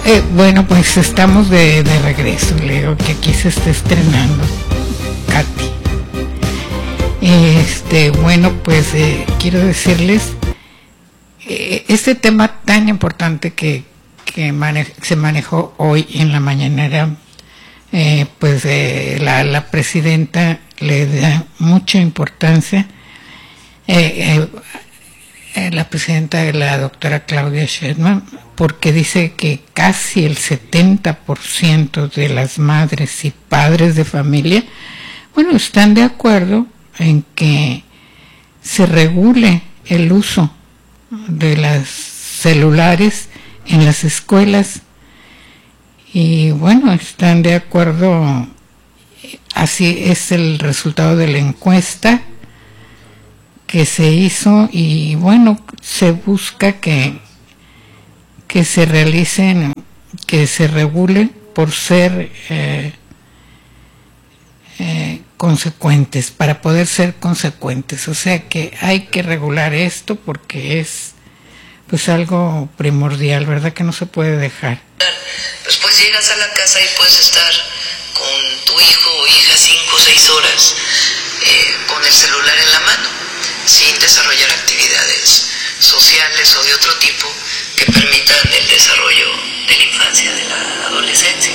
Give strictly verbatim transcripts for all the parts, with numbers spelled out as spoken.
Eh, bueno, pues estamos de, de regreso, Leo, que aquí se está estrenando Katy. Este, bueno, pues eh, quiero decirles, eh, este tema tan importante que, que mane- se manejó hoy en la mañanera, eh, pues eh, la, la presidenta le da mucha importancia. Eh, eh, la presidenta, la doctora Claudia Sheinbaum, porque dice que casi el setenta por ciento de las madres y padres de familia, bueno, están de acuerdo en que se regule el uso de los celulares en las escuelas. Y bueno, están de acuerdo, así es el resultado de la encuesta que se hizo, y bueno, se busca que que se realicen, que se regule por ser eh, eh, consecuentes, para poder ser consecuentes. O sea que hay que regular esto porque es pues algo primordial, ¿verdad? Que no se puede dejar. Después llegas a la casa y puedes estar con tu hijo o hija cinco o seis horas eh, con el celular en la mano, sin desarrollar actividades sociales o de otro tipo que permitan el desarrollo de la infancia, de la adolescencia.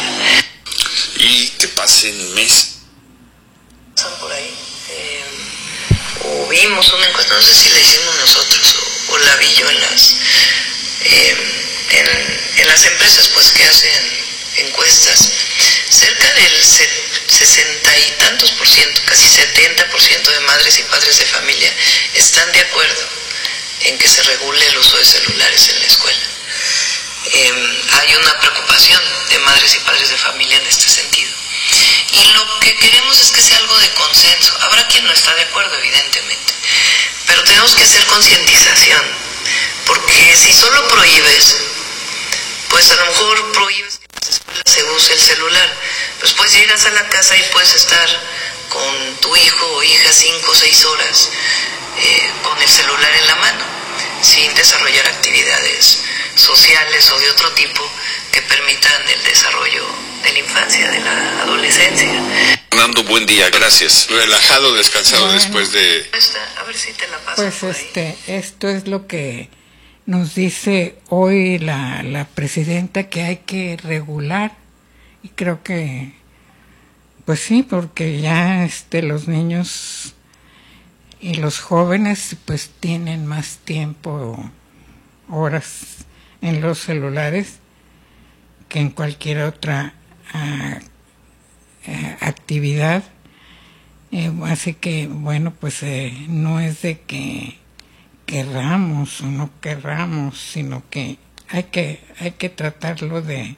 Y que pasen meses. Pasan por ahí. Eh, o vimos una encuesta, no sé si la hicimos nosotros o, o la vi yo en las eh, en, en las empresas pues que hacen encuestas. Cerca del sesenta y tantos por ciento, casi setenta por ciento de madres y padres de familia están de acuerdo en que se regule el uso de celulares en la escuela. Eh, hay una preocupación de madres y padres de familia en este sentido. Y lo que queremos es que sea algo de consenso. Habrá quien no está de acuerdo, evidentemente, pero tenemos que hacer concientización, porque si solo prohíbes, pues a lo mejor prohíbes que en las escuelas se use el celular. Después llegas a la casa y puedes estar con tu hijo o hija cinco o seis horas eh, con el celular en la mano, sin desarrollar actividades sociales o de otro tipo que permitan el desarrollo de la infancia, de la adolescencia. Fernando, buen día, gracias. Relajado, descansado Bueno, después de... A ver si te la paso. Pues por ahí. este, esto es lo que nos dice hoy la, la presidenta, que hay que regular, y creo que, pues sí, porque ya este, los niños y los jóvenes pues tienen más tiempo, horas en los celulares que en cualquier otra uh, uh, actividad. Eh, así que bueno, pues eh, no es de que querramos o no querramos, sino que hay que hay que tratarlo de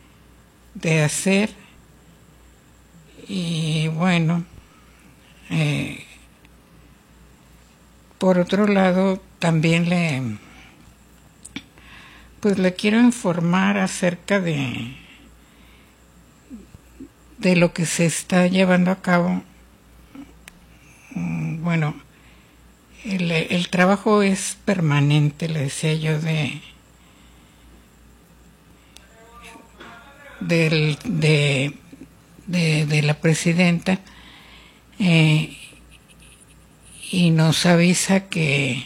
de hacer. Y bueno, eh, por otro lado, también le pues le quiero informar acerca de de lo que se está llevando a cabo. Bueno, el, el trabajo es permanente, le decía yo, de del, de, de, de la presidenta, eh, y nos avisa que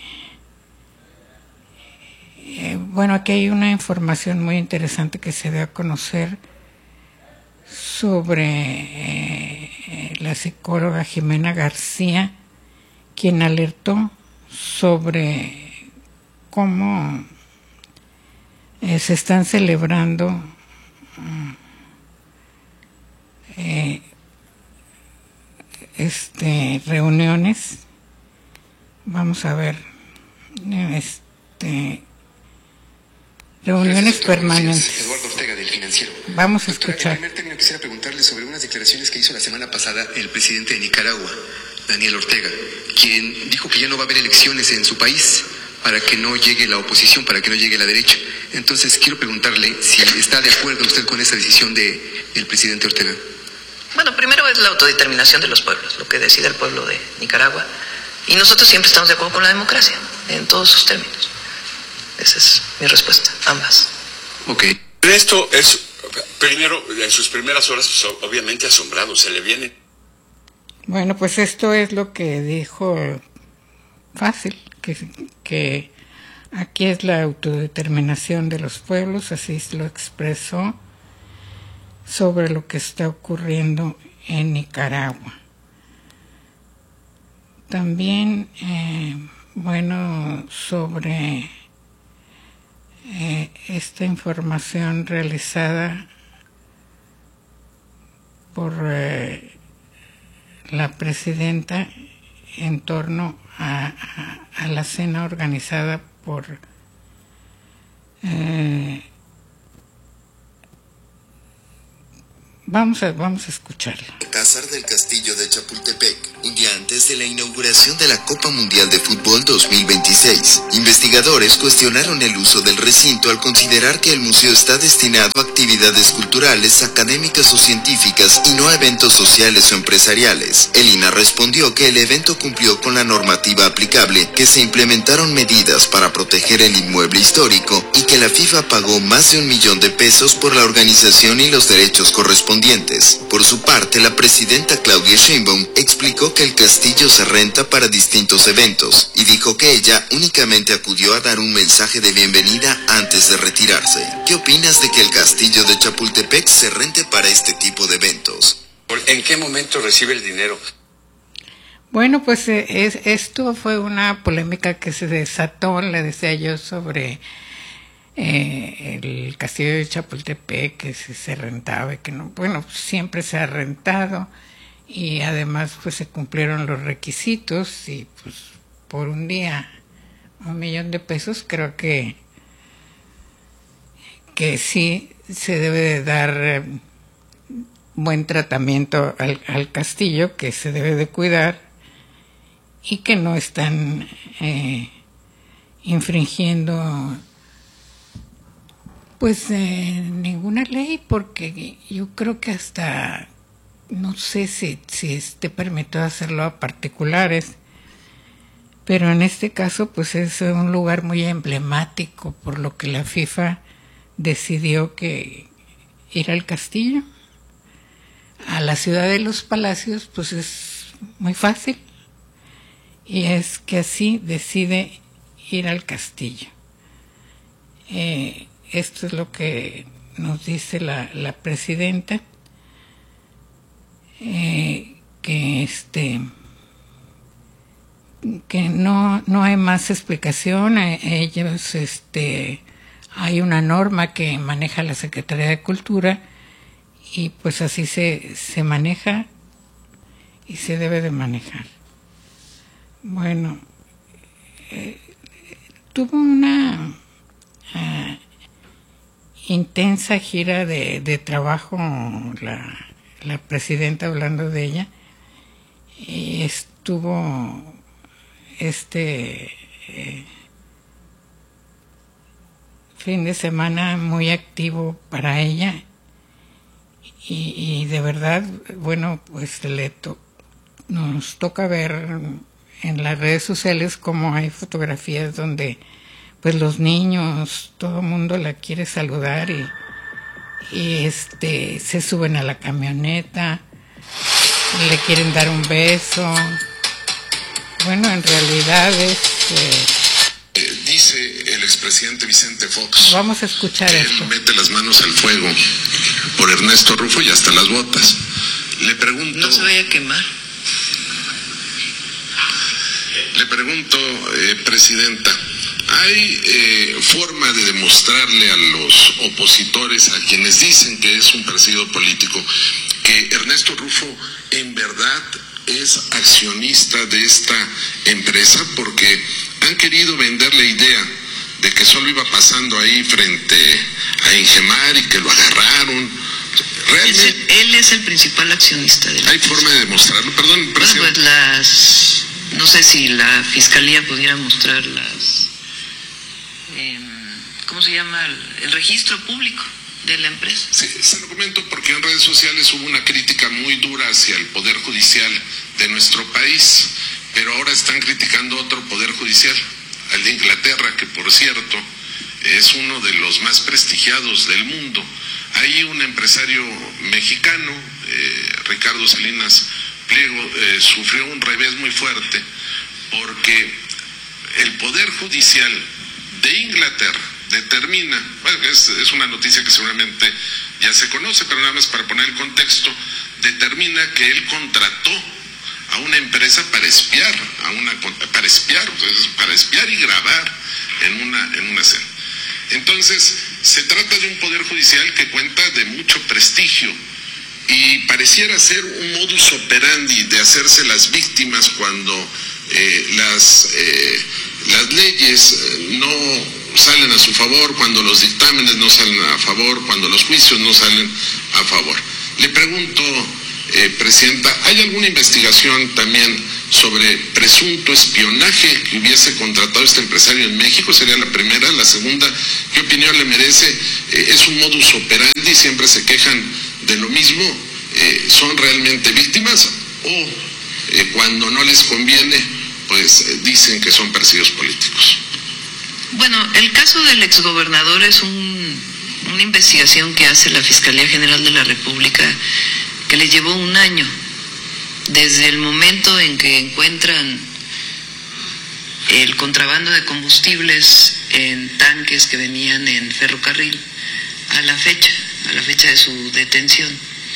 eh, bueno, aquí hay una información muy interesante que se dio a conocer sobre eh, la psicóloga Jimena García, quien alertó sobre cómo eh, se están celebrando eh, este, reuniones. Vamos a ver, este, reuniones permanentes. Eduardo Ortega, del Financiero. Vamos a Doctora, escuchar. En primer término quisiera preguntarle sobre unas declaraciones que hizo la semana pasada el presidente de Nicaragua, Daniel Ortega, quien dijo que ya no va a haber elecciones en su país para que no llegue la oposición, para que no llegue la derecha. Entonces quiero preguntarle si está de acuerdo usted con esa decisión de el presidente Ortega. Bueno, primero es la autodeterminación de los pueblos, lo que decide el pueblo de Nicaragua. Y nosotros siempre estamos de acuerdo con la democracia, en todos sus términos. Esa es mi respuesta, ambas. Ok. Ernesto es, primero, en sus primeras horas, pues, obviamente asombrado, se le viene. Bueno, pues esto es lo que dijo fácil, que, que aquí es la autodeterminación de los pueblos, así lo expresó sobre lo que está ocurriendo en Nicaragua. También, eh, bueno, sobre eh, esta información realizada por eh, la presidenta en torno a, a, a la cena organizada por eh, Vamos a, vamos a escucharla. Alcázar del Castillo de Chapultepec, un día antes de la inauguración de la Copa Mundial de Fútbol dos mil veintiséis. Investigadores cuestionaron el uso del recinto al considerar que el museo está destinado a actividades culturales, académicas o científicas y no a eventos sociales o empresariales. El I N A respondió que el evento cumplió con la normativa aplicable, que se implementaron medidas para proteger el inmueble histórico y que la FIFA pagó más de un millón de pesos por la organización y los derechos correspondientes. Por su parte, la presidenta Claudia Sheinbaum explicó que el castillo se renta para distintos eventos y dijo que ella únicamente acudió a dar un mensaje de bienvenida antes de retirarse. ¿Qué opinas de que el castillo de Chapultepec se rente para este tipo de eventos? ¿En qué momento recibe el dinero? Bueno, pues eh, es, esto fue una polémica que se desató, le decía yo, sobre Eh, el castillo de Chapultepec, que si se rentaba y que no. Bueno, siempre se ha rentado y además pues se cumplieron los requisitos y pues por un día un millón de pesos creo que que sí se debe de dar eh, buen tratamiento al, al castillo, que se debe de cuidar y que no están eh, infringiendo pues eh, ninguna ley, porque yo creo que hasta no sé si, si esté permitido hacerlo a particulares, pero en este caso pues es un lugar muy emblemático, por lo que la FIFA decidió que ir al castillo. A la ciudad de los palacios pues es muy fácil, y es que así decide ir al castillo. Eh, Esto es lo que nos dice la, la presidenta, eh, que este que no no hay más explicación. Ellos este hay una norma que maneja la Secretaría de Cultura y pues así se se maneja y se debe de manejar. Bueno, eh, tuvo una uh, intensa gira de, de trabajo la, la presidenta, hablando de ella, y estuvo este eh, fin de semana muy activo para ella y, y de verdad, bueno, pues le to, nos toca ver en las redes sociales cómo hay fotografías donde pues los niños, todo el mundo la quiere saludar y, y este se suben a la camioneta, le quieren dar un beso. Bueno, en realidad es... Eh, eh, dice el expresidente Vicente Fox... Vamos a escuchar que esto. Él mete las manos al fuego por Ernesto Rufo y hasta las botas. Le pregunto... No se vaya a quemar. Le pregunto, eh, presidenta... ¿Hay eh, forma de demostrarle a los opositores, a quienes dicen que es un partido político, que Ernesto Rufo en verdad es accionista de esta empresa? Porque han querido vender la idea de que solo iba pasando ahí frente a Ingemar y que lo agarraron. Realmente, es el, él es el principal accionista de la ¿hay forma de demostrarlo? Perdón, presidente. Bueno, pues las... No sé si la Fiscalía pudiera mostrar las... ¿Cómo se llama? El, el registro público de la empresa. Sí, se lo comento porque en redes sociales hubo una crítica muy dura hacia el Poder Judicial de nuestro país, pero ahora están criticando otro Poder Judicial, el de Inglaterra, que por cierto es uno de los más prestigiados del mundo. Hay un empresario mexicano, eh, Ricardo Salinas Pliego, eh, sufrió un revés muy fuerte porque el Poder Judicial de Inglaterra determina, bueno, es, es una noticia que seguramente ya se conoce, pero nada más para poner el contexto, determina que él contrató a una empresa para espiar, a una para espiar, para espiar y grabar en una en una escena. Entonces, se trata de un poder judicial que cuenta de mucho prestigio y pareciera ser un modus operandi de hacerse las víctimas cuando eh, las eh, las leyes no salen a su favor, cuando los dictámenes no salen a favor, cuando los juicios no salen a favor. Le pregunto, eh, Presidenta, ¿hay alguna investigación también sobre presunto espionaje que hubiese contratado este empresario en México? Sería la primera. La segunda, ¿qué opinión le merece? Eh, ¿Es un modus operandi? ¿Siempre se quejan de lo mismo? Eh, ¿Son realmente víctimas? ¿O eh, cuando no les conviene, pues eh, dicen que son perseguidos políticos? Bueno, el caso del exgobernador es un, una investigación que hace la Fiscalía General de la República, que le llevó un año, desde el momento en que encuentran el contrabando de combustibles en tanques que venían en ferrocarril, a la fecha, a la fecha de su detención.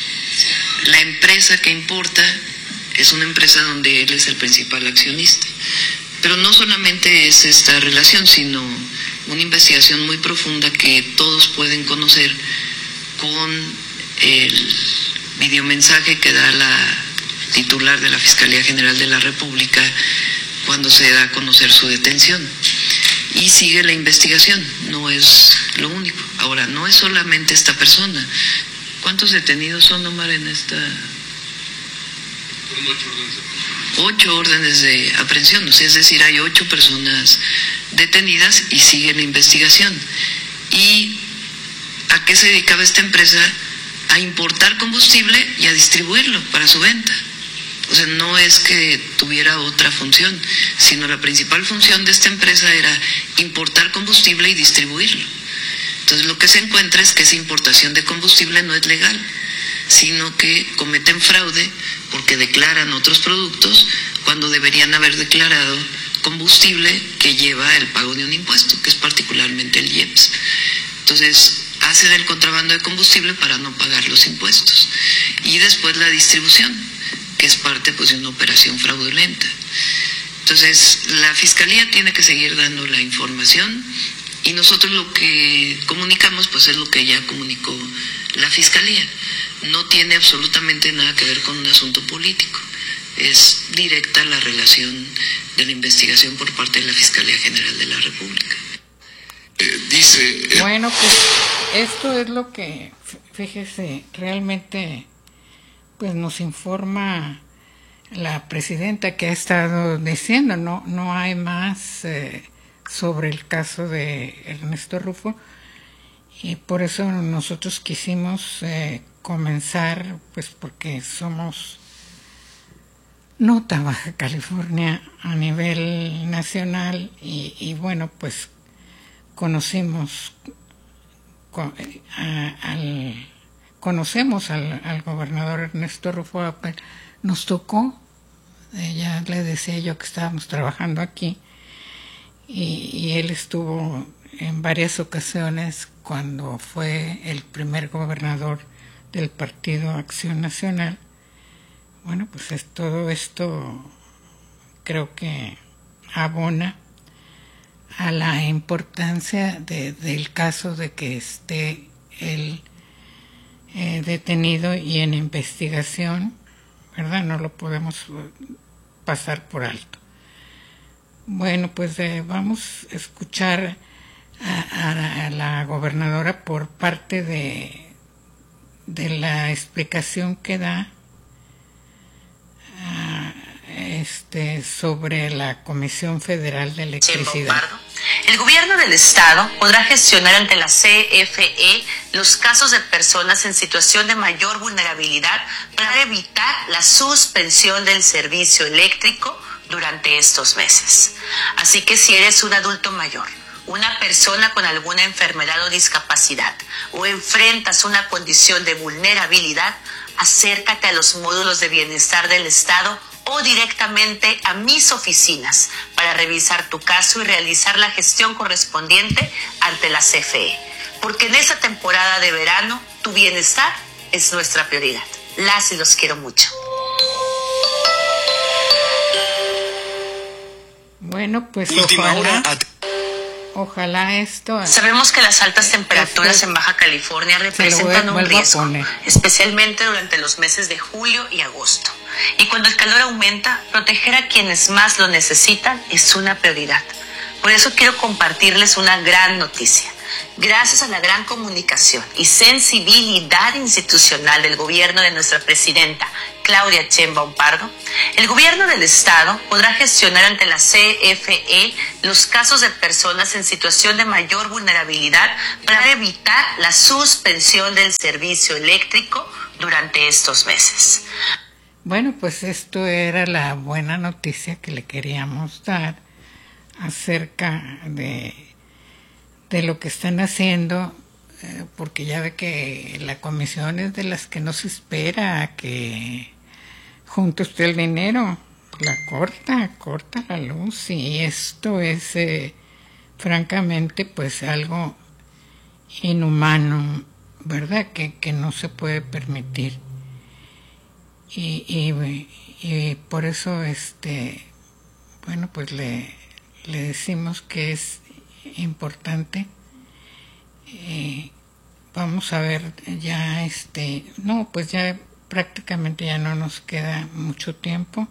La empresa que importa es una empresa donde él es el principal accionista. Pero no solamente es esta relación, sino una investigación muy profunda que todos pueden conocer con el videomensaje que da la titular de la Fiscalía General de la República cuando se da a conocer su detención. Y sigue la investigación, no es lo único. Ahora, no es solamente esta persona. ¿Cuántos detenidos son, Omar, en esta...? Son ocho órdenes de ocho órdenes de aprehensión, o sea, es decir, hay ocho personas detenidas y sigue la investigación. ¿Y a qué se dedicaba esta empresa? A importar combustible y a distribuirlo para su venta. O sea, no es que tuviera otra función, sino la principal función de esta empresa era importar combustible y distribuirlo. Entonces, lo que se encuentra es que esa importación de combustible no es legal, sino que cometen fraude porque declaran otros productos cuando deberían haber declarado combustible que lleva el pago de un impuesto, que es particularmente el I E P S. Entonces, hacen el contrabando de combustible para no pagar los impuestos. Y después la distribución, que es parte pues de una operación fraudulenta. Entonces, la Fiscalía tiene que seguir dando la información y nosotros lo que comunicamos pues es lo que ya comunicó la Fiscalía. No tiene absolutamente nada que ver con un asunto político. Es directa la relación de la investigación por parte de la Fiscalía General de la República. Eh, dice... Eh... Bueno, pues esto es lo que, fíjese, realmente pues nos informa la presidenta que ha estado diciendo. No, no hay más eh, sobre el caso de Ernesto Rufo y por eso nosotros quisimos... Eh, comenzar, pues porque somos nota Baja California a nivel nacional y, y bueno, pues conocimos con, a, al, conocemos al, al gobernador Ernesto Rufo. Nos tocó, eh, ya le decía yo que estábamos trabajando aquí y, y él estuvo en varias ocasiones cuando fue el primer gobernador del Partido Acción Nacional. Bueno, pues es todo esto creo que abona a la importancia de, del caso de que esté él eh, detenido y en investigación, ¿verdad? No lo podemos pasar por alto. Bueno, pues eh, vamos a escuchar a, a, a la gobernadora por parte de de la explicación que da uh, este, sobre la Comisión Federal de Electricidad. El gobierno del estado podrá gestionar ante la C F E los casos de personas en situación de mayor vulnerabilidad para evitar la suspensión del servicio eléctrico durante estos meses. Así que si eres un adulto mayor, una persona con alguna enfermedad o discapacidad o enfrentas una condición de vulnerabilidad, acércate a los módulos de bienestar del Estado o directamente a mis oficinas para revisar tu caso y realizar la gestión correspondiente ante la C F E. Porque en esta temporada de verano, tu bienestar es nuestra prioridad. Las y los quiero mucho. Bueno, pues ojalá, ojalá esto... Sabemos que las altas temperaturas esto, en Baja California representan voy, un riesgo, especialmente durante los meses de julio y agosto. Y cuando el calor aumenta, proteger a quienes más lo necesitan es una prioridad. Por eso quiero compartirles una gran noticia. Gracias a la gran comunicación y sensibilidad institucional del gobierno de nuestra presidenta Claudia Sheinbaum Pardo, el gobierno del Estado podrá gestionar ante la C F E los casos de personas en situación de mayor vulnerabilidad para evitar la suspensión del servicio eléctrico durante estos meses. Bueno, pues esto era la buena noticia que le queríamos dar acerca de, de lo que están haciendo, eh, porque ya ve que la comisión es de las que no se espera a que junte usted el dinero, la corta, corta la luz, y esto es eh, francamente pues algo inhumano, ¿verdad? Que, que no se puede permitir. Y, y, y por eso este bueno pues le, le decimos que es importante. Eh, vamos a ver ya este no pues ya prácticamente ya no nos queda mucho tiempo,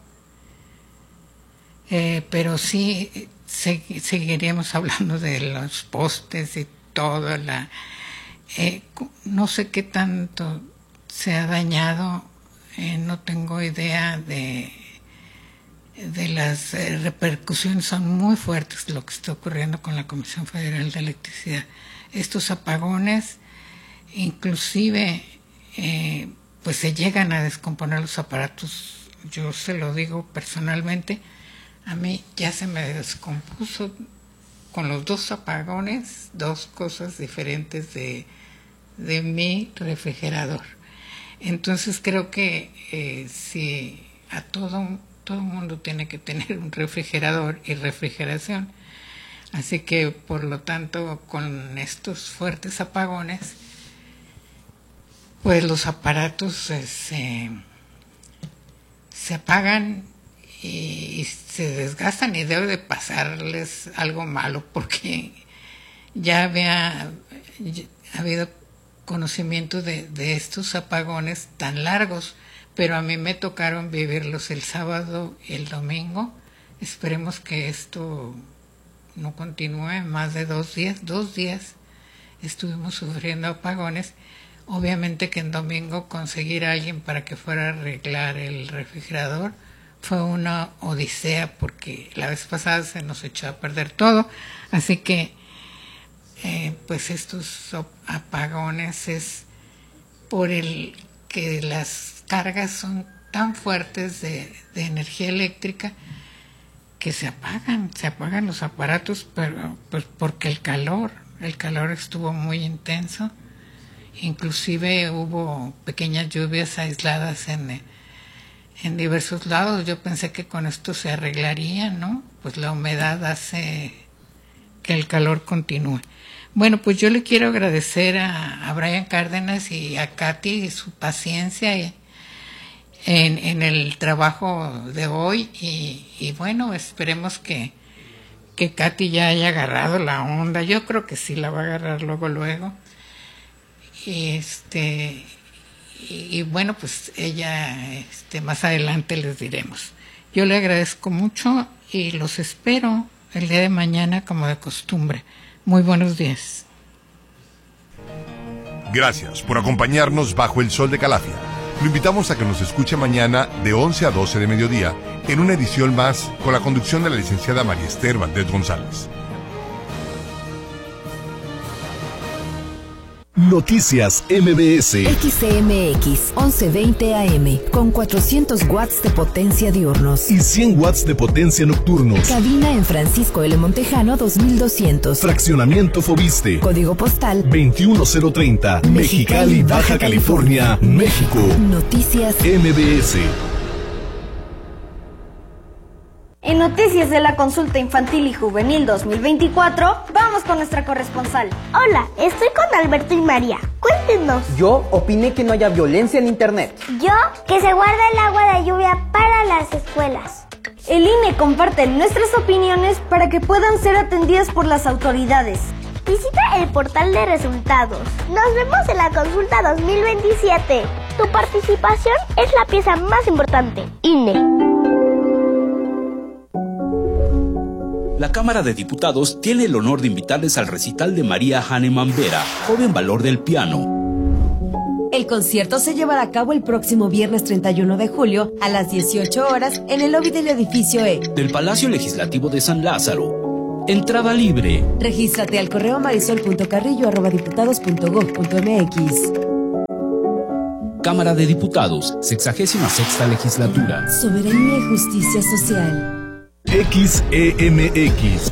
eh, pero sí se, seguiríamos hablando de los postes y todo la eh, no sé qué tanto se ha dañado. Eh, no tengo idea de, de las eh, repercusiones, son muy fuertes lo que está ocurriendo con la Comisión Federal de Electricidad. Estos apagones, inclusive, eh, pues se llegan a descomponer los aparatos. Yo se lo digo personalmente, a mí ya se me descompuso con los dos apagones, dos cosas diferentes de, de mi refrigerador. Entonces creo que eh, si a todo todo mundo tiene que tener un refrigerador y refrigeración, así que por lo tanto con estos fuertes apagones, pues los aparatos eh, se, se apagan y, y se desgastan, y debe de pasarles algo malo, porque ya había ya, ha habido conocimiento de, de estos apagones tan largos, pero a mí me tocaron vivirlos el sábado y el domingo. Esperemos que esto no continúe más de dos días. Dos días estuvimos sufriendo apagones. Obviamente que en domingo conseguir a alguien para que fuera a arreglar el refrigerador fue una odisea, porque la vez pasada se nos echó a perder todo. Así que Eh, pues estos apagones es por el que las cargas son tan fuertes de, de energía eléctrica que se apagan, se apagan los aparatos, pero pues porque el calor, el calor estuvo muy intenso, inclusive hubo pequeñas lluvias aisladas en, en diversos lados. Yo pensé que con esto se arreglaría, ¿no? Pues la humedad hace que el calor continúe. Bueno, pues yo le quiero agradecer a, a Brian Cárdenas y a Katy su paciencia y, en, en el trabajo de hoy, y, y bueno, esperemos que, que Katy ya haya agarrado la onda. Yo creo que sí la va a agarrar luego, luego. Y este y, y bueno, pues ella este más adelante les diremos. Yo le agradezco mucho y los espero el día de mañana como de costumbre. Muy buenos días. Gracias por acompañarnos bajo el sol de Calafia. Lo invitamos a que nos escuche mañana de once a doce de mediodía en una edición más con la conducción de la licenciada María Esther Valdés González. Noticias M B S. X C M X once veinte A M con cuatrocientos watts de potencia diurnos y cien watts de potencia nocturnos. Cabina en Francisco L. Montejano dos mil doscientos. Fraccionamiento Fobiste. Código postal veintiuno cero treinta. Mexicali, Baja California, México. Noticias M B S. En Noticias de la Consulta Infantil y Juvenil dos mil veinticuatro, vamos con nuestra corresponsal. Hola, estoy con Alberto y María. Cuéntenos. Yo opiné que no haya violencia en internet. Yo, que se guarda el agua de lluvia para las escuelas. El I N E comparte nuestras opiniones para que puedan ser atendidas por las autoridades. Visita el portal de resultados. Nos vemos en la Consulta dos mil veintisiete. Tu participación es la pieza más importante. I N E. La Cámara de Diputados tiene el honor de invitarles al recital de María Hahnemann Vera, joven valor del piano. El concierto se llevará a cabo el próximo viernes treinta y uno de julio a las dieciocho horas en el lobby del edificio E del Palacio Legislativo de San Lázaro. Entrada libre. Regístrate al correo marisol punto carrillo arroba diputados punto gob punto mx. Cámara de Diputados, sexagésima sexta legislatura. Soberanía y justicia social. X E M X